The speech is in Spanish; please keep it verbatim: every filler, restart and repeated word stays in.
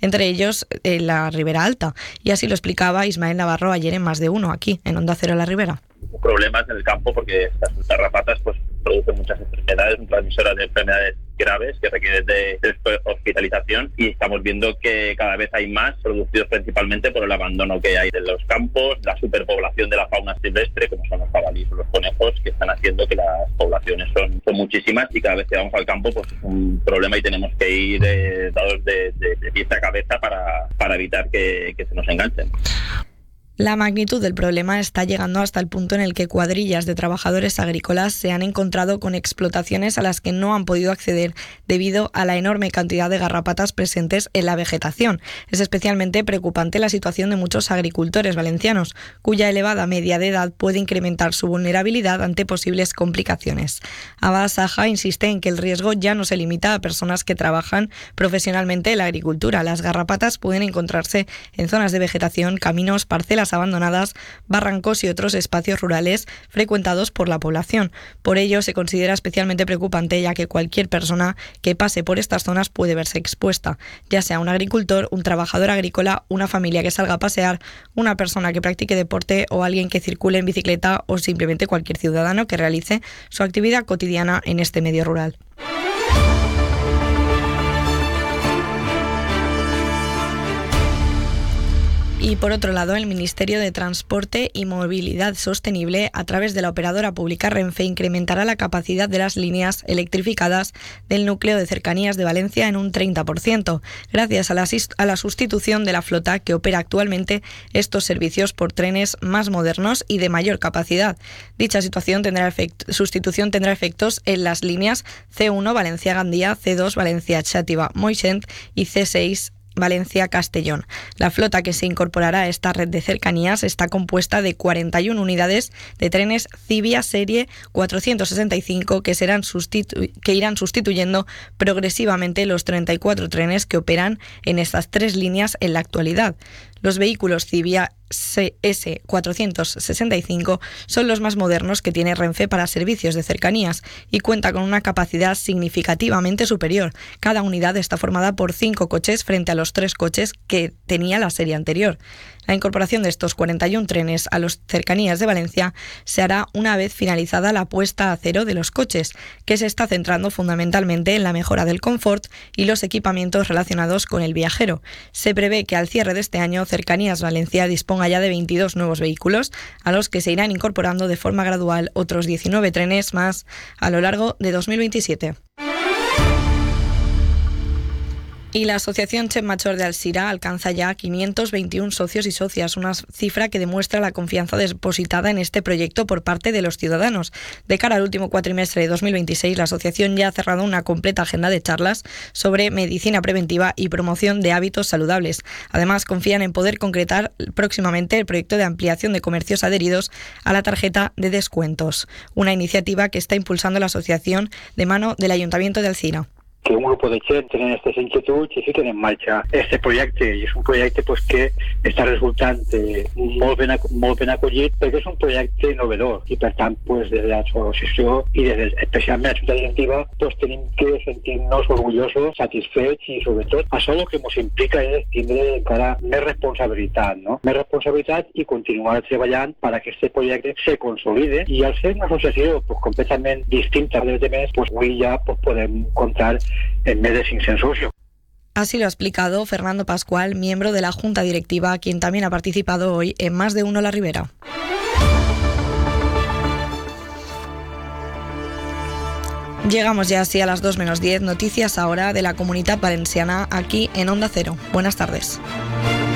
entre ellos eh, la Ribera Alta. Y así lo explicaba Ismael Navarro ayer en Más de Uno, aquí en Onda Cero La Ribera. Problemas en el campo porque estas garrapatas pues producen muchas enfermedades, transmisoras de enfermedades graves que requieren de, de hospitalización, y estamos viendo que cada vez hay más, producidos principalmente por el abandono que hay de los campos, la superpoblación de la fauna silvestre, como son los jabalíes o los conejos, que están haciendo que las poblaciones son, son muchísimas, y cada vez que vamos al campo pues es un problema y tenemos que ir eh, dados de, de, de pies a cabeza para, para evitar que, que se nos enganchen. La magnitud del problema está llegando hasta el punto en el que cuadrillas de trabajadores agrícolas se han encontrado con explotaciones a las que no han podido acceder debido a la enorme cantidad de garrapatas presentes en la vegetación. Es especialmente preocupante la situación de muchos agricultores valencianos, cuya elevada media de edad puede incrementar su vulnerabilidad ante posibles complicaciones. Abba Saja insiste en que el riesgo ya no se limita a personas que trabajan profesionalmente en la agricultura. Las garrapatas pueden encontrarse en zonas de vegetación, caminos, parcelas abandonadas, barrancos y otros espacios rurales frecuentados por la población. Por ello, se considera especialmente preocupante, ya que cualquier persona que pase por estas zonas puede verse expuesta, ya sea un agricultor, un trabajador agrícola, una familia que salga a pasear, una persona que practique deporte o alguien que circule en bicicleta, o simplemente cualquier ciudadano que realice su actividad cotidiana en este medio rural. Y por otro lado, el Ministerio de Transporte y Movilidad Sostenible, a través de la operadora pública Renfe, incrementará la capacidad de las líneas electrificadas del núcleo de cercanías de Valencia en un treinta por ciento, gracias a la, a la sustitución de la flota que opera actualmente estos servicios por trenes más modernos y de mayor capacidad. Dicha situación tendrá efect- sustitución tendrá efectos en las líneas C uno Valencia-Gandía, C dos Valencia-Xàtiva-Moixent y C seis Valencia-Castellón. La flota que se incorporará a esta red de cercanías está compuesta de cuarenta y una unidades de trenes Civia serie cuatrocientos sesenta y cinco que, serán sustitu- que irán sustituyendo progresivamente los treinta y cuatro trenes que operan en estas tres líneas en la actualidad. Los vehículos Civia C S cuatrocientos sesenta y cinco son los más modernos que tiene Renfe para servicios de cercanías y cuenta con una capacidad significativamente superior. Cada unidad está formada por cinco coches frente a los tres coches que tenía la serie anterior. La incorporación de estos cuarenta y un trenes a las cercanías de Valencia se hará una vez finalizada la puesta a cero de los coches, que se está centrando fundamentalmente en la mejora del confort y los equipamientos relacionados con el viajero. Se prevé que al cierre de este año Cercanías Valencia disponga ya de veintidós nuevos vehículos, a los que se irán incorporando de forma gradual otros diecinueve trenes más a lo largo de dos mil veintisiete. Y la Asociación Chef Major de Alzira alcanza ya quinientos veintiún socios y socias, una cifra que demuestra la confianza depositada en este proyecto por parte de los ciudadanos. De cara al último cuatrimestre de dos mil veintiséis, la asociación ya ha cerrado una completa agenda de charlas sobre medicina preventiva y promoción de hábitos saludables. Además, confían en poder concretar próximamente el proyecto de ampliación de comercios adheridos a la tarjeta de descuentos, una iniciativa que está impulsando la asociación de mano del Ayuntamiento de Alzira. Que un grupo de gent tenen aquestes inquietuds i fiquen en marxa este projecte, i és un projecte pues, que està resultant eh, molt, ben, molt ben acollit perquè és un projecte innovador i per tant pues, des de l'associació i des de, especialment la Junta Directiva pues, tenim que sentir-nos orgullosos, satisfets i sobretot això el que ens implica és tindre encara més responsabilitat, no? més responsabilitat i continuar treballant per a que este projecte se consolide i al ser una associació pues, completament distinta de les demés, pues, avui ja pues, podem comptar en vez de cinc-cents socios. Así lo ha explicado Fernando Pascual, miembro de la Junta Directiva, quien también ha participado hoy en Más de Uno La Ribera. Llegamos ya así a las dos menos diez, noticias ahora de la Comunitat Valenciana aquí en Onda Cero. Buenas tardes.